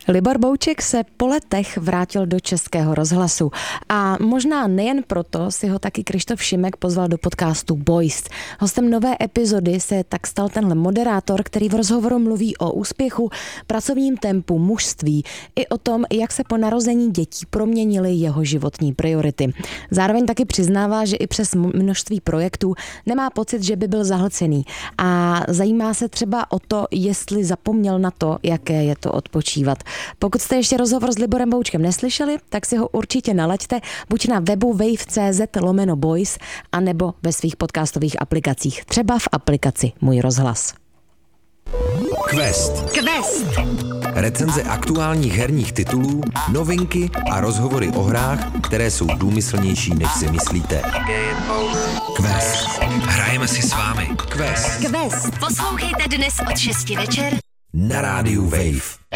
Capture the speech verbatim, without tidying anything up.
Libor Bouček se po letech vrátil do Českého rozhlasu a možná nejen proto si ho taky Kryštof Šimek pozval do podcastu Boys. Hostem nové epizody se tak stal tenhle moderátor, který v rozhovoru mluví o úspěchu, pracovním tempu, mužství i o tom, jak se po narození dětí proměnily jeho životní priority. Zároveň taky přiznává, že i přes množství projektů nemá pocit, že by byl zahlcený a zajímá se třeba o to, jestli zapomněl na to, jaké je to odpočívat. Pokud jste ještě rozhovor s Liborem Boučkem neslyšeli, tak si ho určitě nalaďte buď na webu wave tečka cé zet lomeno boys a nebo ve svých podcastových aplikacích, třeba v aplikaci Můj rozhlas. Quest. Quest. Recenze aktuálních herních titulů, novinky a rozhovory o hrách, které jsou důmyslnější, než si myslíte. Quest. Hrajeme si s vámi. Quest. Quest. Poslouchejte dnes od šesti večer na rádiu Wave.